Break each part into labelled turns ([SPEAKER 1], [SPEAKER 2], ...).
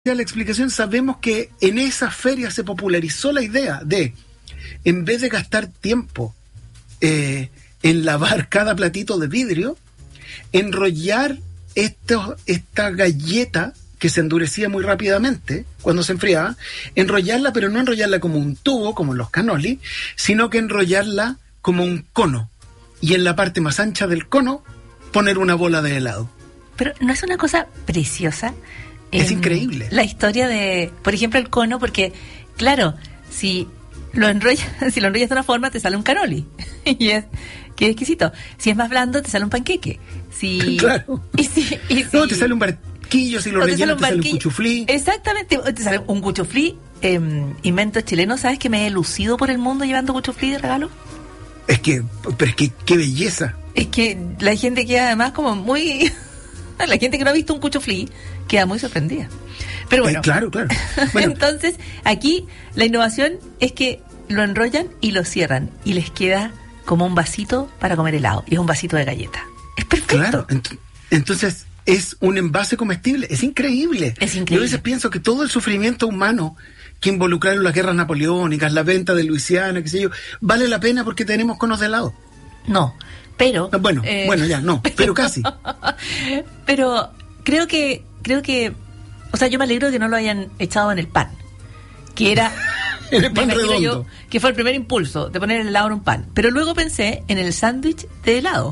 [SPEAKER 1] la explicación, sabemos que en esa feria se popularizó la idea de, en vez de gastar tiempo en lavar cada platito de vidrio, enrollar esta galleta que se endurecía muy rápidamente cuando se enfriaba, enrollarla, pero no enrollarla como un tubo, como los cannoli, sino que enrollarla como un cono. Y en la parte más ancha del cono, poner una bola de helado.
[SPEAKER 2] Pero ¿no es una cosa preciosa?
[SPEAKER 1] Es increíble.
[SPEAKER 2] La historia de, por ejemplo, el cono, porque, claro, si lo enrollas de una forma, te sale un cannoli. Y es exquisito. Si es más blando, te sale un panqueque.
[SPEAKER 1] Claro. No, te sale un barquillo, si lo rellenas te sale un cuchuflí.
[SPEAKER 2] Exactamente, te sale un cuchuflí. Invento chileno. ¿Sabes que me he lucido por el mundo llevando cuchuflí de regalo?
[SPEAKER 1] Pero es que qué belleza.
[SPEAKER 2] Es que la gente queda además como muy... La gente que no ha visto un cuchuflí queda muy sorprendida. Pero bueno.
[SPEAKER 1] Claro. Bueno.
[SPEAKER 2] Entonces, aquí la innovación es que lo enrollan y lo cierran. Y les queda como un vasito para comer helado. Y es un vasito de galleta. Es perfecto.
[SPEAKER 1] Claro, entonces es un envase comestible. Es increíble. Yo a veces pienso que todo el sufrimiento humano que involucraron las guerras napoleónicas, la venta de Luisiana, qué sé yo, vale la pena porque tenemos conos de helado.
[SPEAKER 2] No, pero...
[SPEAKER 1] Bueno, ya, no, pero casi.
[SPEAKER 2] Pero creo que... O sea, yo me alegro de que no lo hayan echado en el pan. Que era...
[SPEAKER 1] en el pan redondo.
[SPEAKER 2] Yo, que fue el primer impulso de poner el helado en un pan. Pero luego pensé en el sándwich de helado.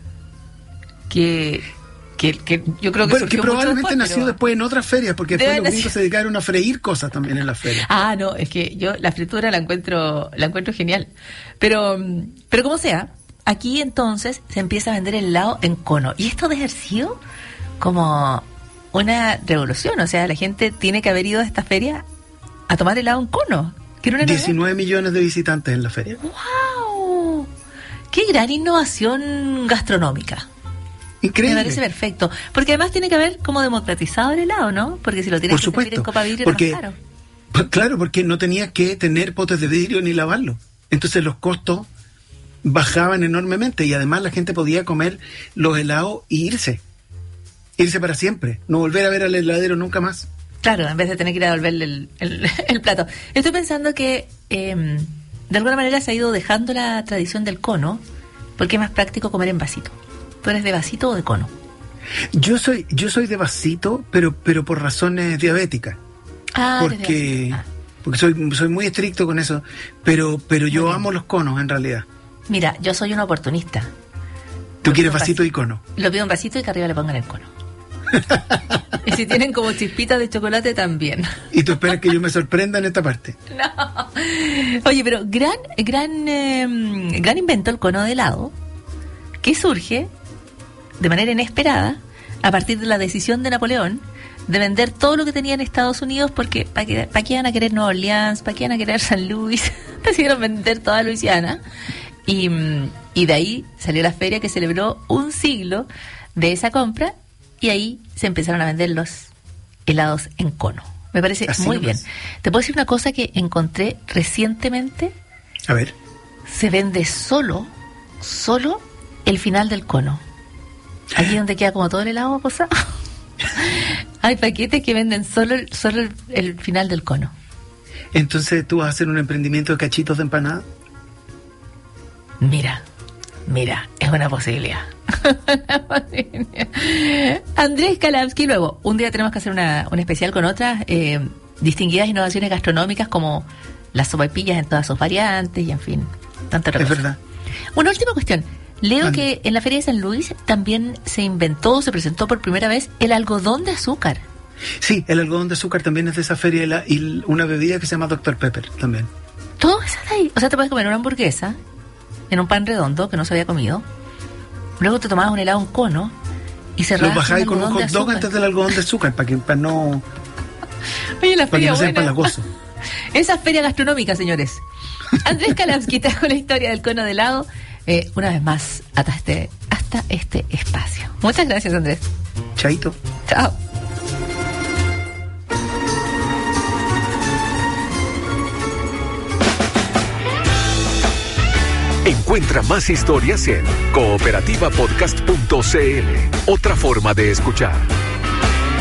[SPEAKER 2] Que yo creo que
[SPEAKER 1] bueno, que probablemente nació después en otras ferias, porque después los gringos se dedicaron a freír cosas también en las ferias.
[SPEAKER 2] Ah, no, es que yo la fritura la encuentro genial. Pero como sea, aquí entonces se empieza a vender el helado en cono. Y esto debe haber sido como una revolución. O sea, la gente tiene que haber ido a esta feria a tomar helado en cono.
[SPEAKER 1] 19 millones de visitantes en la feria.
[SPEAKER 2] ¡Wow! ¡Qué gran innovación gastronómica!
[SPEAKER 1] Increíble.
[SPEAKER 2] Me parece perfecto. Porque además tiene que haber como democratizado el helado, ¿no? Porque si lo tienes que servir en copa vidrio, es más caro.
[SPEAKER 1] Claro, porque no tenías que tener potes de vidrio ni lavarlo. Entonces los costos bajaban enormemente y además la gente podía comer los helados e irse para siempre. No volver a ver al heladero nunca más.
[SPEAKER 2] Claro, en vez de tener que ir a devolverle el plato. Estoy pensando que de alguna manera se ha ido dejando la tradición del cono porque es más práctico comer en vasito. ¿Tú eres de vasito o de cono?
[SPEAKER 1] Yo soy de vasito, pero por razones diabéticas. Porque soy muy estricto con eso. Pero yo amo los conos, en realidad.
[SPEAKER 2] Mira, yo soy un oportunista.
[SPEAKER 1] ¿Tú quieres vasito y cono?
[SPEAKER 2] Lo pido en vasito y que arriba le pongan el cono. Y si tienen como chispitas de chocolate, también.
[SPEAKER 1] ¿Y tú esperas que yo me sorprenda en esta parte?
[SPEAKER 2] No. Oye, pero gran invento el cono de helado, que surge de manera inesperada a partir de la decisión de Napoleón de vender todo lo que tenía en Estados Unidos, porque ¿para qué iban a querer Nueva Orleans? ¿Para qué iban a querer San Luis? Decidieron vender toda Luisiana y de ahí salió la feria que celebró un siglo de esa compra y ahí se empezaron a vender los helados en cono. Me parece así muy bien. ¿Te puedo decir una cosa que encontré recientemente?
[SPEAKER 1] A ver.
[SPEAKER 2] Se vende solo el final del cono. Allí donde queda como todo el helado posado. Hay paquetes que venden solo el final del cono.
[SPEAKER 1] Entonces, ¿tú vas a hacer un emprendimiento de cachitos de empanada?
[SPEAKER 2] Mira, es una posibilidad. Andrés Kalamsky, luego, un día tenemos que hacer un especial con otras distinguidas innovaciones gastronómicas como las sopaipillas en todas sus variantes y en fin, tanta otra cosa.
[SPEAKER 1] Es verdad.
[SPEAKER 2] Una última cuestión. Leo que en la Feria de San Luis también se presentó por primera vez el algodón de azúcar.
[SPEAKER 1] Sí, el algodón de azúcar también es de esa feria y una bebida que se llama Dr. Pepper también.
[SPEAKER 2] Todo eso de ahí. O sea, te puedes comer una hamburguesa en un pan redondo que no se había comido. Luego te tomabas un helado en cono y cerrabas.
[SPEAKER 1] Lo bajáis con un hot dog antes del algodón de azúcar para no.
[SPEAKER 2] Oye, la feria buena.
[SPEAKER 1] Empalagoso.
[SPEAKER 2] Esa feria gastronómica, señores. Andrés Kalamsky está con la historia del cono de helado. Una vez más, hasta este espacio. Muchas gracias, Andrés.
[SPEAKER 1] Chaito.
[SPEAKER 2] Chao.
[SPEAKER 3] Encuentra más historias en cooperativapodcast.cl. Otra forma de escuchar.